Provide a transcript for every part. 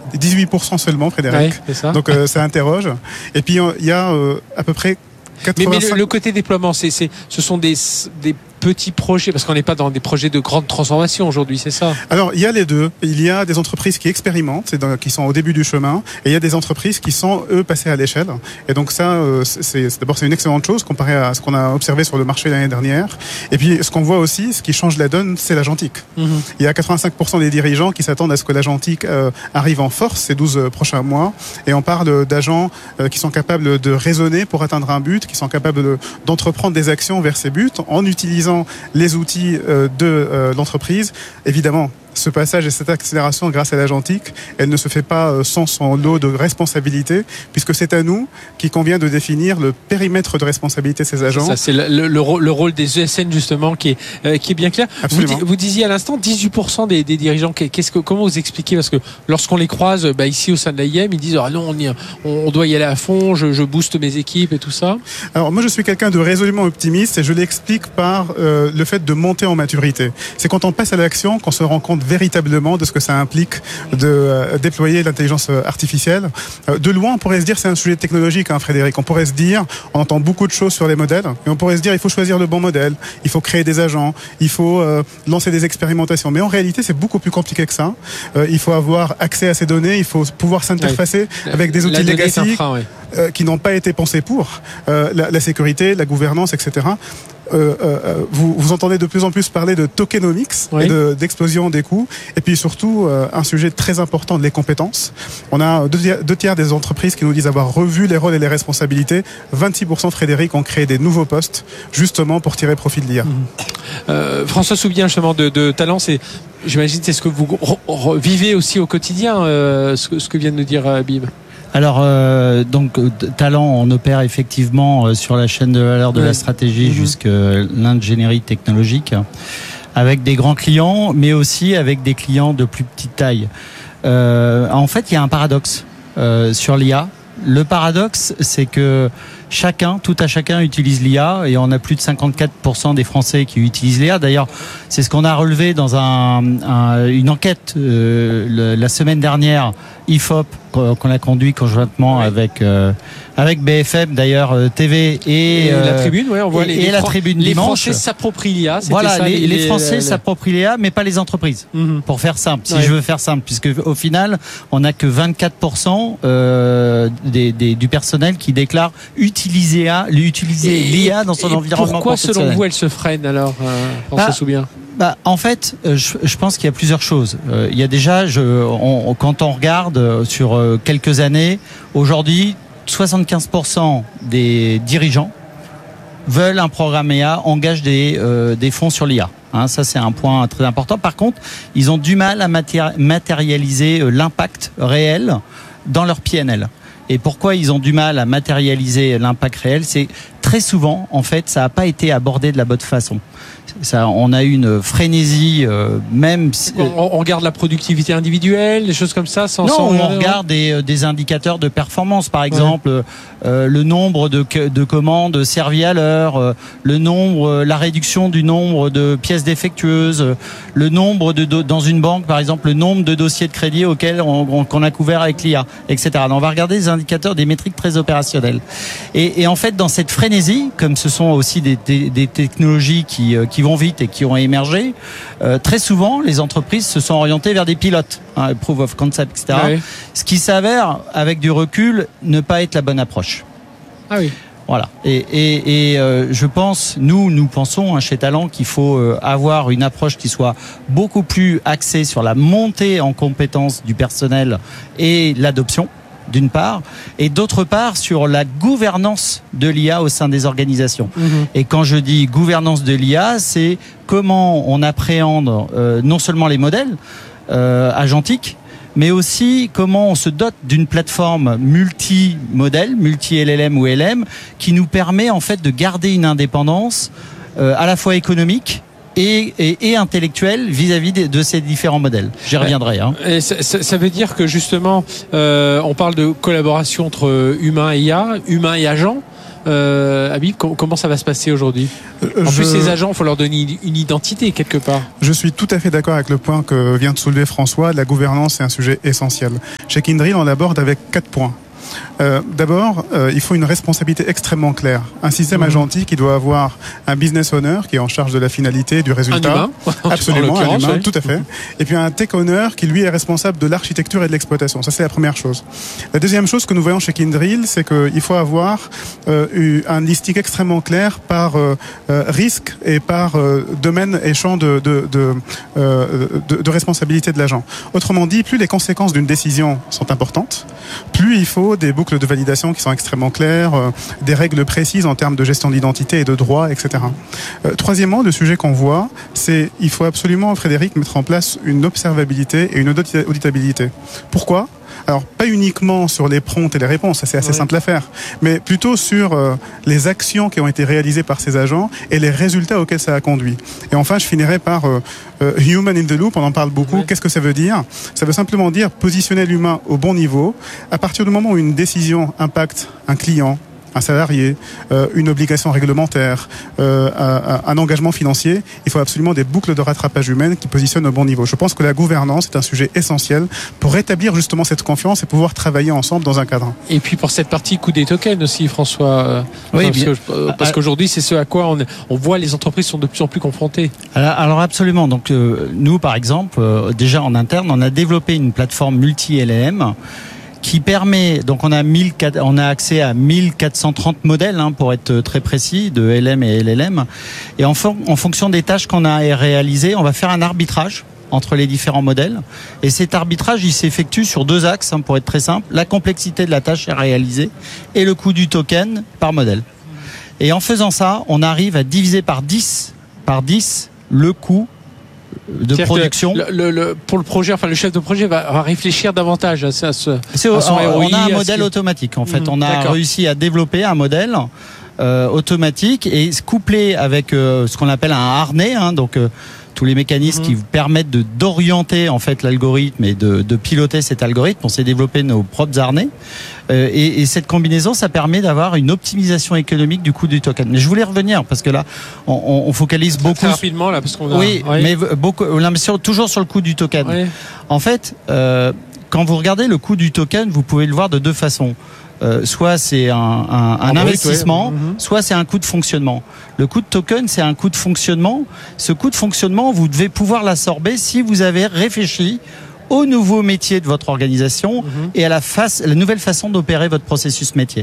18% seulement, Frédéric. Ouais, c'est ça. Donc ça interroge. Et puis il y a à peu près 85... Mais le côté déploiement, ce sont des petits projets, parce qu'on n'est pas dans des projets de grande transformation aujourd'hui, c'est ça? Alors, il y a les deux. Il y a des entreprises qui expérimentent, qui sont au début du chemin, et il y a des entreprises qui sont, eux, passées à l'échelle. Et donc ça, d'abord, c'est une excellente chose comparé à ce qu'on a observé sur le marché l'année dernière. Et puis, ce qu'on voit aussi, ce qui change la donne, c'est l'agentique. Il y a 85% des dirigeants qui s'attendent à ce que l'agentique arrive en force ces 12 prochains mois. Et on parle d'agents qui sont capables de raisonner pour atteindre un but, qui sont capables d'entreprendre des actions vers ces buts en utilisant les outils de l'entreprise. Évidemment, ce passage et cette accélération grâce à l'agentique, elle ne se fait pas sans son lot de responsabilités, puisque c'est à nous qu'il convient de définir le périmètre de responsabilité de ces agents. Ça, c'est le rôle des ESN, justement, qui est bien clair. Vous disiez à l'instant 18% des dirigeants. Comment vous expliquez? Parce que lorsqu'on les croise ici au sein de l'AIM, ils disent ah non, on doit y aller à fond, je booste mes équipes et tout ça. Alors moi, je suis quelqu'un de résolument optimiste et je l'explique par le fait de monter en maturité. C'est quand on passe à l'action qu'on se rend compte véritablement de ce que ça implique de déployer l'intelligence artificielle. De loin, on pourrait se dire c'est un sujet technologique, Frédéric. On pourrait se dire, on entend beaucoup de choses sur les modèles, et on pourrait se dire il faut choisir le bon modèle, il faut créer des agents, il faut lancer des expérimentations. Mais en réalité, c'est beaucoup plus compliqué que ça. Il faut avoir accès à ces données, il faut pouvoir s'interfacer avec des outils legacy qui n'ont pas été pensés pour la sécurité, la gouvernance, etc. Vous entendez de plus en plus parler de tokenomics et d'explosion des coûts, et puis surtout un sujet très important de les compétences. On a deux tiers des entreprises qui nous disent avoir revu les rôles et les responsabilités. 26%, Frédéric, ont créé des nouveaux postes justement pour tirer profit de l'IA. François Soubien, justement, de Talent, j'imagine c'est ce que vous vivez aussi au quotidien, ce que vient de nous dire Bib. Alors, donc, Talent, on opère effectivement sur la chaîne de valeur de la stratégie jusqu'à l'ingénierie technologique, avec des grands clients, mais aussi avec des clients de plus petite taille. En fait, il y a un paradoxe sur l'IA. Le paradoxe, c'est que tout à chacun utilise l'IA, et on a plus de 54% des Français qui utilisent l'IA. D'ailleurs, c'est ce qu'on a relevé dans une enquête la semaine dernière, IFOP, qu'on a conduit conjointement avec BFM d'ailleurs, TV et la Tribune. On voit la Tribune les dimanche. Français s'approprient l'IA. Voilà, ça, les Français s'approprient l'IA, mais pas les entreprises. Pour faire simple, si je veux faire simple, puisque au final, on n'a que 24% du personnel qui déclare utiliser l'IA dans son environnement professionnel. Pourquoi, selon vous, elle se freine alors, François Soubien? En fait, je pense qu'il y a plusieurs choses. Il y a déjà, quand on regarde sur quelques années, aujourd'hui, 75% des dirigeants veulent un programme IA, engagent des fonds sur l'IA. Ça, c'est un point très important. Par contre, ils ont du mal à matérialiser l'impact réel dans leur PNL. Et pourquoi ils ont du mal à matérialiser l'impact réel? C'est très souvent, en fait, ça n'a pas été abordé de la bonne façon. On a eu une frénésie, même. On regarde la productivité individuelle, des choses comme ça, on regarde des indicateurs de performance, par exemple, le nombre de commandes servies à l'heure, la réduction du nombre de pièces défectueuses, le nombre dans une banque, par exemple, le nombre de dossiers de crédit auxquels qu'on a couvert avec l'IA, etc. Donc, on va regarder des indicateurs, des métriques très opérationnelles. Et en fait, dans cette frénésie, comme ce sont aussi des technologies qui vont vite et qui ont émergé, très souvent les entreprises se sont orientées vers des pilotes, proof of concept, etc. Ce qui s'avère, avec du recul, ne pas être la bonne approche. Voilà. Et je pense, nous pensons chez Talent qu'il faut avoir une approche qui soit beaucoup plus axée sur la montée en compétences du personnel et l'adoption, d'une part, et d'autre part sur la gouvernance de l'IA au sein des organisations. Et quand je dis gouvernance de l'IA, c'est comment on appréhende non seulement les modèles agentiques, mais aussi comment on se dote d'une plateforme multi-modèle, multi-LLM ou LM, qui nous permet en fait de garder une indépendance à la fois économique et intellectuelle vis-à-vis de ces différents modèles. J'y reviendrai. Et ça veut dire que justement, on parle de collaboration entre humain et IA, humain et agent. Habib, comment ça va se passer aujourd'hui ? En plus, ces agents, il faut leur donner une identité quelque part. Je suis tout à fait d'accord avec le point que vient de soulever François. La gouvernance est un sujet essentiel. Chez Kyndryl, on l'aborde avec 4 points. D'abord, il faut une responsabilité extrêmement claire. Un système agentique qui doit avoir un business owner qui est en charge de la finalité, du résultat. Un humain. Absolument, un humain, oui. tout à fait. Et puis un tech owner qui lui est responsable de l'architecture et de l'exploitation. Ça, c'est la première chose. La deuxième chose que nous voyons chez Kyndryl, c'est qu'il faut avoir un listing extrêmement clair par risque et par domaine et champ de responsabilité de l'agent. Autrement dit, plus les conséquences d'une décision sont importantes, plus il faut des boucles de validation qui sont extrêmement claires, des règles précises en termes de gestion d'identité et de droit, etc. Troisièmement, le sujet qu'on voit, c'est il faut absolument, Frédéric, mettre en place une observabilité et une auditabilité. Pourquoi ? Alors, pas uniquement sur les prompts et les réponses, ça c'est assez simple à faire, mais plutôt sur les actions qui ont été réalisées par ces agents et les résultats auxquels ça a conduit. Et enfin, je finirai par Human in the Loop, on en parle beaucoup. Oui. Qu'est-ce que ça veut dire ? Ça veut simplement dire positionner l'humain au bon niveau. À partir du moment où une décision impacte un client, un salarié, une obligation réglementaire, un engagement financier, il faut absolument des boucles de rattrapage humaines qui positionnent au bon niveau. Je pense que la gouvernance est un sujet essentiel pour rétablir justement cette confiance et pouvoir travailler ensemble dans un cadre. Et puis pour cette partie coût des tokens aussi, François, oui, parce qu'aujourd'hui c'est ce à quoi on voit les entreprises sont de plus en plus confrontées. Alors absolument. Donc nous par exemple, déjà en interne, on a développé une plateforme multi-LLM qui permet, donc on a accès à 1430 modèles, pour être très précis, de LM et LLM. Et en fonction des tâches qu'on a réalisées, on va faire un arbitrage entre les différents modèles. Et cet arbitrage, il s'effectue sur 2 axes, pour être très simple. La complexité de la tâche à réaliser et le coût du token par modèle. Et en faisant ça, on arrive à diviser par 10 le coût de production. Pour le projet, le chef de projet va réfléchir davantage à son ROI. On a un modèle automatique. En fait, on a réussi à développer un modèle automatique et couplé avec ce qu'on appelle un harnais. Donc tous les mécanismes qui vous permettent d'orienter en fait l'algorithme et de piloter cet algorithme. On s'est développé nos propres harnais et cette combinaison, ça permet d'avoir une optimisation économique du coût du token. Mais je voulais revenir parce que là, on focalise beaucoup très rapidement là parce qu'on a mais beaucoup, toujours sur le coût du token. Oui. En fait, quand vous regardez le coût du token, vous pouvez le voir de 2 façons. Soit c'est un investissement, soit c'est un coût de fonctionnement. Le coût de token, c'est un coût de fonctionnement. Ce coût de fonctionnement, vous devez pouvoir l'absorber si vous avez réfléchi au nouveau métier de votre organisation et à la nouvelle façon d'opérer votre processus métier.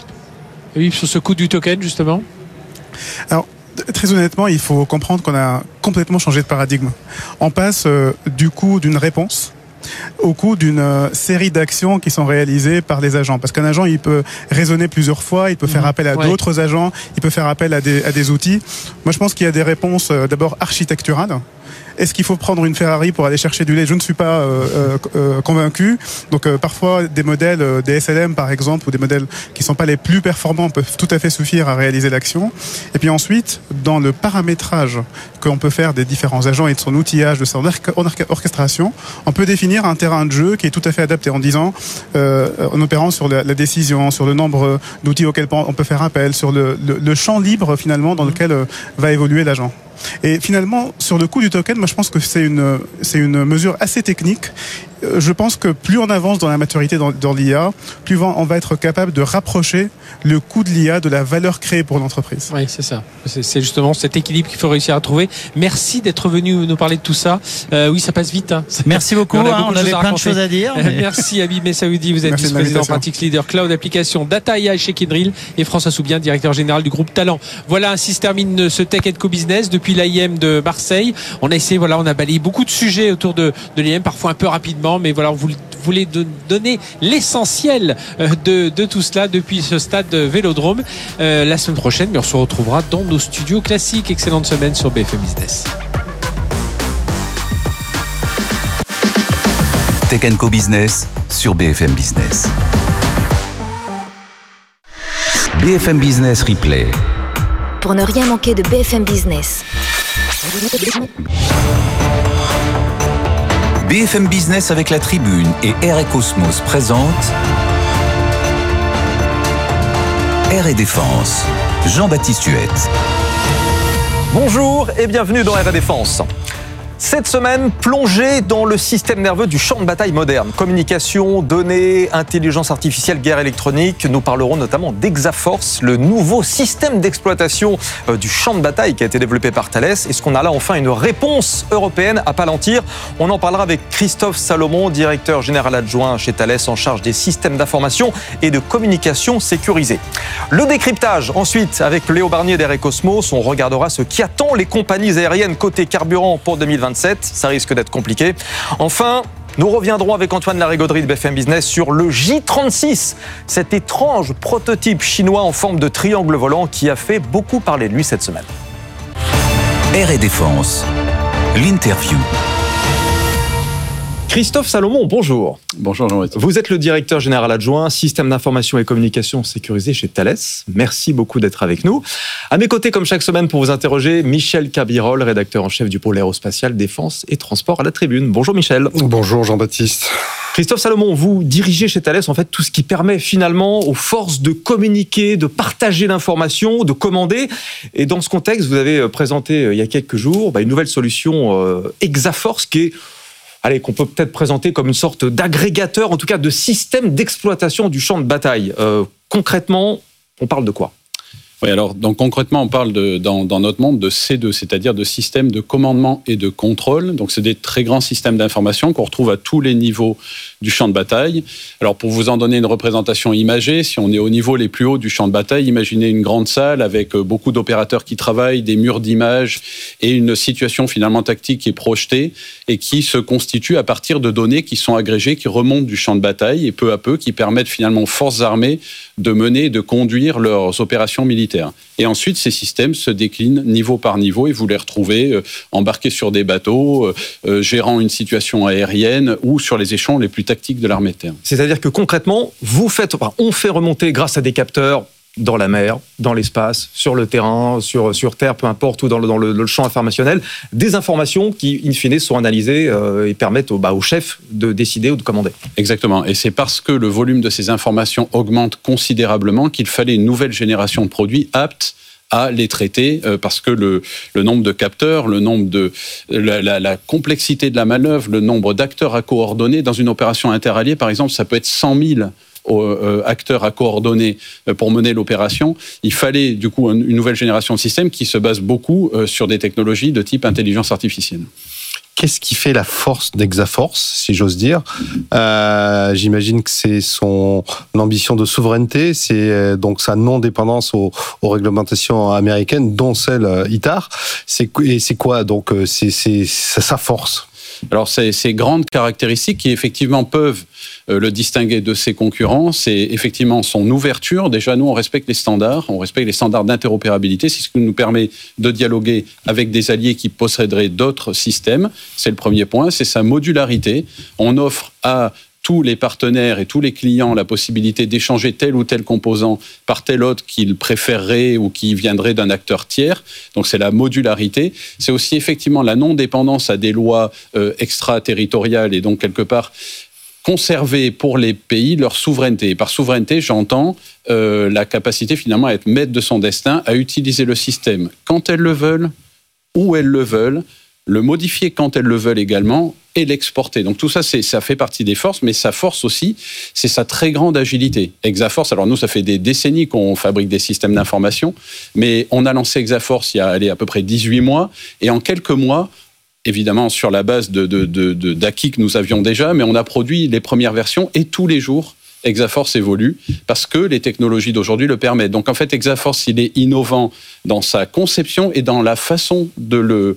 Et oui, sur ce coût du token, justement. Alors, très honnêtement, il faut comprendre qu'on a complètement changé de paradigme. On passe du coût d'une réponse au coût d'une série d'actions qui sont réalisées par les agents. Parce qu'un agent, il peut raisonner plusieurs fois, il peut faire appel à d'autres agents, il peut faire appel à des outils. Moi, je pense qu'il y a des réponses d'abord architecturales. Est-ce qu'il faut prendre une Ferrari pour aller chercher du lait ? Je ne suis pas convaincu. Donc parfois des modèles, des SLM par exemple, ou des modèles qui ne sont pas les plus performants peuvent tout à fait suffire à réaliser l'action. Et puis ensuite, dans le paramétrage qu'on peut faire des différents agents et de son outillage, de son orchestration, on peut définir un terrain de jeu qui est tout à fait adapté en disant, en opérant sur la décision, sur le nombre d'outils auxquels on peut faire appel, sur le champ libre finalement dans lequel va évoluer l'agent. Et finalement, sur le coût du token, moi je pense que c'est une mesure assez technique. Je pense que plus on avance dans la maturité dans l'IA, plus on va être capable de rapprocher le coût de l'IA de la valeur créée pour l'entreprise. Oui, c'est ça. C'est justement cet équilibre qu'il faut réussir à trouver. Merci d'être venu nous parler de tout ça. Oui, ça passe vite. Merci beaucoup. On avait plein de choses à dire. Mais... Merci Habib Messaoudi, vous êtes vice-président Practice Leader Cloud Application Data AI chez Kyndryl et François Soubien, directeur général du groupe Talent. Voilà, ainsi se termine ce Tech & Co Business depuis l'AIM de Marseille. On a essayé, on a balayé beaucoup de sujets autour de l'AIM, parfois un peu rapidement, mais voilà, on voulait donner l'essentiel de tout cela depuis ce stade Vélodrome. La semaine prochaine, on se retrouvera dans nos studios classiques. Excellente semaine sur BFM Business. Tech & Co Business sur BFM Business. BFM Business Replay. Pour ne rien manquer de BFM Business. BFM Business avec la Tribune et Air et Cosmos présente Air et Défense. Jean-Baptiste Huette. Bonjour et bienvenue dans Air et Défense. Cette semaine, plongée dans le système nerveux du champ de bataille moderne. Communication, données, intelligence artificielle, guerre électronique. Nous parlerons notamment d'Exaforce, le nouveau système d'exploitation du champ de bataille qui a été développé par Thales. Est-ce qu'on a là enfin une réponse européenne à Palantir? On en parlera avec Christophe Salomon, directeur général adjoint chez Thales en charge des systèmes d'information et de communication sécurisés. Le décryptage, ensuite, avec Léo Barnier d'Air et Cosmos. On regardera ce qui attend les compagnies aériennes côté carburant pour 2027. Ça risque d'être compliqué. Enfin, nous reviendrons avec Antoine Larigauderie de BFM Business sur le J36, cet étrange prototype chinois en forme de triangle volant qui a fait beaucoup parler de lui cette semaine. Air et Défense, l'interview. Christophe Salomon, bonjour. Bonjour Jean-Baptiste. Vous êtes le directeur général adjoint, système d'information et communication sécurisé chez Thales. Merci beaucoup d'être avec nous. À mes côtés, comme chaque semaine, pour vous interroger, Michel Cabirol, rédacteur en chef du pôle aérospatial, défense et transport à la Tribune. Bonjour Michel. Bonjour Jean-Baptiste. Christophe Salomon, vous dirigez chez Thales en fait tout ce qui permet finalement aux forces de communiquer, de partager l'information, de commander. Et dans ce contexte, vous avez présenté il y a quelques jours une nouvelle solution Exaforce qui est qu'on peut peut-être présenter comme une sorte d'agrégateur, en tout cas de système d'exploitation du champ de bataille. Concrètement, on parle de quoi ? Oui, alors donc concrètement, on parle dans notre monde de C2, c'est-à-dire de systèmes de commandement et de contrôle. Donc c'est des très grands systèmes d'information qu'on retrouve à tous les niveaux du champ de bataille. Alors pour vous en donner une représentation imagée, si on est au niveau les plus hauts du champ de bataille, imaginez une grande salle avec beaucoup d'opérateurs qui travaillent, des murs d'images et une situation finalement tactique qui est projetée et qui se constitue à partir de données qui sont agrégées, qui remontent du champ de bataille et peu à peu qui permettent finalement aux forces armées de mener et de conduire leurs opérations militaires. Et ensuite, ces systèmes se déclinent niveau par niveau et vous les retrouvez embarqués sur des bateaux, gérant une situation aérienne ou sur les échelons les plus tactiques de l'armée de terre. C'est-à-dire que concrètement, on fait remonter grâce à des capteurs dans la mer, dans l'espace, sur le terrain, sur terre, peu importe, ou dans le champ informationnel, des informations qui, in fine, sont analysées et permettent au chef de décider ou de commander. Exactement. Et c'est parce que le volume de ces informations augmente considérablement qu'il fallait une nouvelle génération de produits aptes à les traiter, parce que le nombre de capteurs, le nombre de la complexité de la manœuvre, le nombre d'acteurs à coordonner dans une opération interalliée, par exemple, ça peut être 100 000 acteurs à coordonner pour mener l'opération. Il fallait du coup une nouvelle génération de systèmes qui se base beaucoup sur des technologies de type intelligence artificielle. Qu'est-ce qui fait la force d'Exaforce, si j'ose dire ? J'imagine que c'est son ambition de souveraineté, c'est donc sa non-dépendance aux réglementations américaines, dont celle ITAR. C'est quoi donc c'est sa force ? Alors, ces grandes caractéristiques qui, effectivement, peuvent le distinguer de ses concurrents, c'est effectivement son ouverture. Déjà, nous, on respecte les standards d'interopérabilité. C'est ce qui nous permet de dialoguer avec des alliés qui posséderaient d'autres systèmes. C'est le premier point. C'est sa modularité. On offre à tous les partenaires et tous les clients la possibilité d'échanger tel ou tel composant par tel autre qu'ils préféreraient ou qui viendrait d'un acteur tiers. Donc c'est la modularité. C'est aussi effectivement la non-dépendance à des lois extraterritoriales et donc quelque part conserver pour les pays leur souveraineté. Et par souveraineté, j'entends la capacité finalement à être maître de son destin, à utiliser le système quand elles le veulent, où elles le veulent, le modifier quand elles le veulent également et l'exporter. Donc tout ça, ça fait partie des forces, mais sa force aussi, c'est sa très grande agilité. Exaforce, alors nous, ça fait des décennies qu'on fabrique des systèmes d'information, mais on a lancé Exaforce il y a à peu près 18 mois, et en quelques mois, évidemment sur la base d'acquis que nous avions déjà, mais on a produit les premières versions, et tous les jours, Exaforce évolue parce que les technologies d'aujourd'hui le permettent. Donc en fait, Exaforce, il est innovant dans sa conception et dans la façon de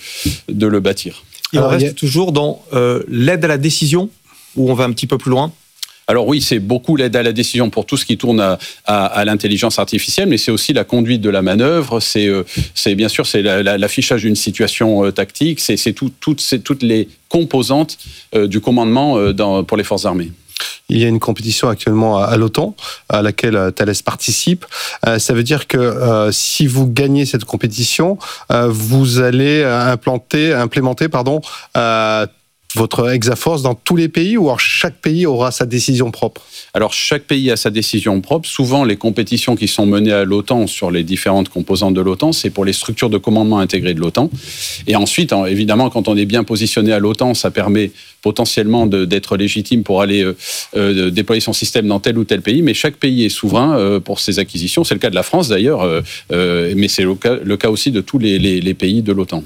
le bâtir. Il reste toujours dans l'aide à la décision, où on va un petit peu plus loin. Alors oui, c'est beaucoup l'aide à la décision pour tout ce qui tourne à l'intelligence artificielle, mais c'est aussi la conduite de la manœuvre, c'est bien sûr c'est l'affichage d'une situation tactique, c'est toutes les composantes du commandement pour les forces armées. Il y a une compétition actuellement à l'OTAN à laquelle Thales participe. Ça veut dire que si vous gagnez cette compétition, vous allez implémenter votre Hexaforce dans tous les pays ou alors chaque pays aura sa décision propre? Alors, chaque pays a sa décision propre. Souvent, les compétitions qui sont menées à l'OTAN sur les différentes composantes de l'OTAN, c'est pour les structures de commandement intégrées de l'OTAN. Et ensuite, évidemment, quand on est bien positionné à l'OTAN, ça permet potentiellement d'être légitime pour aller déployer son système dans tel ou tel pays. Mais chaque pays est souverain pour ses acquisitions. C'est le cas de la France, d'ailleurs, mais c'est le cas aussi de tous les pays de l'OTAN.